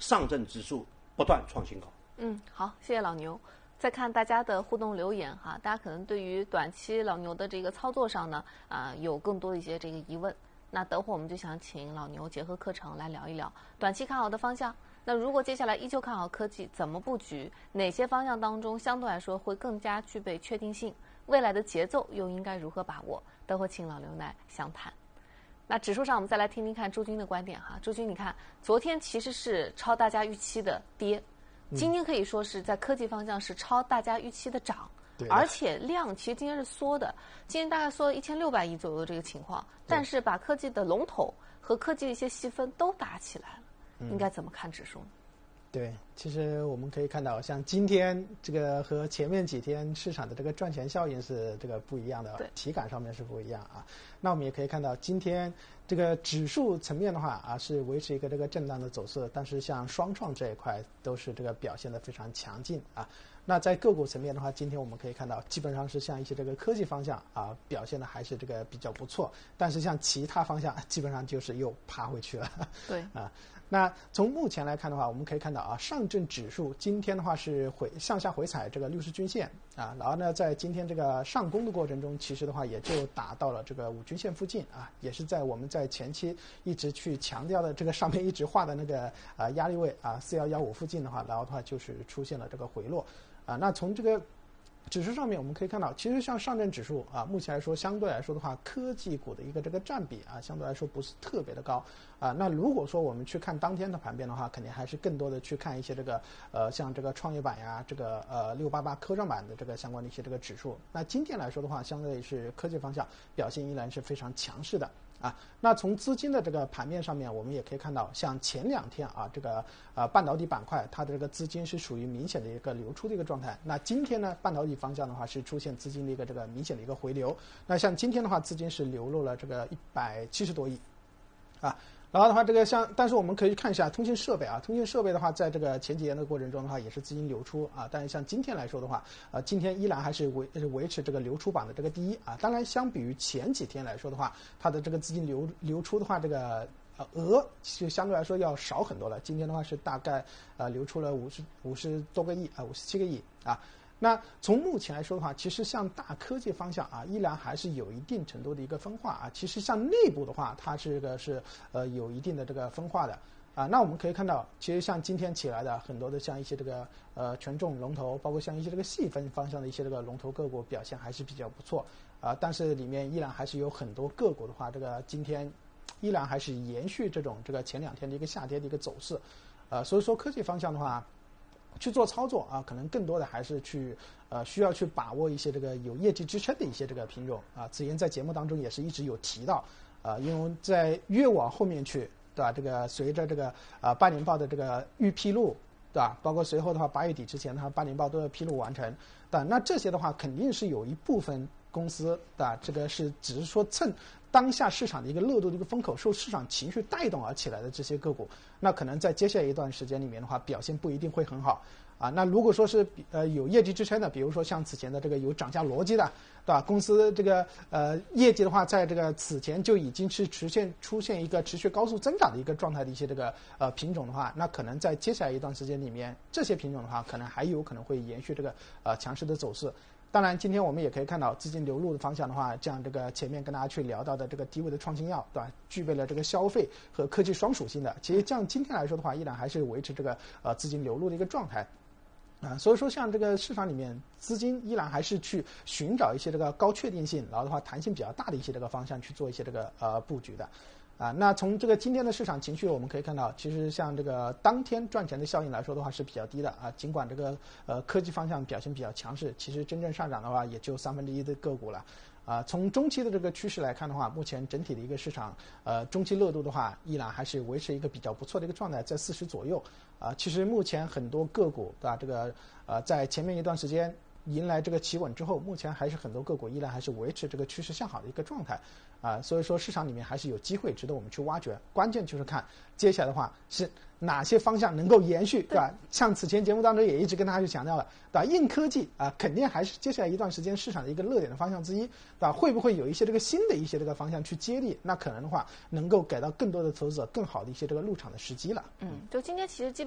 上证指数不断创新高。 好，谢谢老牛。再看大家的互动留言哈，大家可能对于短期老牛的这个操作上呢，有更多的一些这个疑问。那等会儿我们就想请老牛结合课程来聊一聊短期看好的方向。那如果接下来依旧看好科技，怎么布局？哪些方向当中相对来说会更加具备确定性？未来的节奏又应该如何把握？等会儿请老牛来详谈。那指数上我们再来听听看朱军的观点哈。朱军，你看昨天其实是超大家预期的跌。今天可以说是在科技方向是超大家预期的涨，而且量其实今天是缩的，今天大概缩了1600亿左右的这个情况，但是把科技的龙头和科技的一些细分都打起来了，应该怎么看指数呢？ 对，其实我们可以看到，像今天这个和前面几天市场的这个赚钱效应是这个不一样的，体感上面是不一样啊。那我们也可以看到，今天这个指数层面的话是维持一个这个震荡的走势，但是像双创这一块都是这个表现得非常强劲啊。那在个股层面的话，今天我们可以看到，基本上是像一些这个科技方向表现的还是这个比较不错，但是像其他方向基本上就是又爬回去了。 对那从目前来看的话，我们可以看到上证指数今天的话是向下回踩这个60均线然后呢，在今天这个上攻的过程中，其实的话也就达到了这个5均线附近也是在我们在前期一直去强调的这个上面一直画的那个压力位4115附近的话，然后的话就是出现了这个回落那从这个指数上面我们可以看到，其实像上证指数目前来说相对来说的话，科技股的一个这个占比相对来说不是特别的高那如果说我们去看当天的盘面的话，肯定还是更多的去看一些这个像这个创业板呀，这个688科创板的这个相关的一些这个指数。那今天来说的话，相对是科技方向表现依然是非常强势的那从资金的这个盘面上面，我们也可以看到，像前2天这个半导体板块它的这个资金是属于明显的一个流出的一个状态。那今天呢，半导体方向的话是出现资金的一个这个明显的一个回流。那像今天的话，资金是流入了这个170多亿然后的话，这个但是我们可以看一下通信设备通信设备的话，在这个前几年的过程中的话，也是资金流出但是像今天来说的话，今天依然还是维持这个流出榜的这个第一当然，相比于前几天来说的话，它的这个资金流出的话，这个额就相对来说要少很多了。今天的话是大概流出了50多个亿57个亿那从目前来说的话，其实像大科技方向依然还是有一定程度的一个分化其实像内部的话，它是有一定的这个分化的那我们可以看到，其实像今天起来的很多的像一些这个权重龙头，包括像一些这个细分方向的一些这个龙头个股表现还是比较不错但是里面依然还是有很多个股的话，这个今天依然还是延续这前2天的一个下跌的一个走势所以说科技方向的话，去做操作可能更多的还是需要去把握一些这个有业绩支撑的一些这个品种子妍在节目当中也是一直有提到因为在越往后面去，对吧？这个随着这个半年报的这个预披露，对吧？包括随后的话8月底之前它半年报都要披露完成，对吧？那这些的话肯定是有一部分公司，对吧？这个只是说趁当下市场的一个热度的一个风口，受市场情绪带动而起来的这些个股，那可能在接下来一段时间里面的话，表现不一定会很好那如果说是有业绩支撑的，比如说像此前的这个有涨价逻辑的，对吧？公司这个业绩的话，在这个此前就已经是出现一个持续高速增长的一个状态的一些这个品种的话，那可能在接下来一段时间里面，这些品种的话，可能还有可能会延续这个强势的走势。当然，今天我们也可以看到资金流入的方向的话，像这个前面跟大家去聊到的这个低位的创新药，对吧？具备了这个消费和科技双属性的，其实这样今天来说的话，依然还是维持这个资金流入的一个状态。所以说像这个市场里面资金依然还是去寻找一些这个高确定性，然后的话弹性比较大的一些这个方向去做一些这个布局的。那从这个今天的市场情绪我们可以看到，其实像这个当天赚钱的效应来说的话是比较低的尽管这个科技方向表现比较强势，其实真正上涨的话也就1/3的个股了。从中期的这个趋势来看的话，目前整体的一个市场中期热度的话，依然还是维持一个比较不错的一个状态，在40左右其实目前很多个股对吧，这个在前面一段时间迎来这个企稳之后，目前还是很多个股依然还是维持这个趋势向好的一个状态所以说市场里面还是有机会值得我们去挖掘，关键就是看接下来的话是哪些方向能够延续，对吧？像此前节目当中也一直跟大家去强调了，对吧？硬科技肯定还是接下来一段时间市场的一个热点的方向之一，对吧？会不会有一些这个新的一些这个方向去接力？那可能的话能够给到更多的投资者更好的一些这个入场的时机了。 就今天其实基本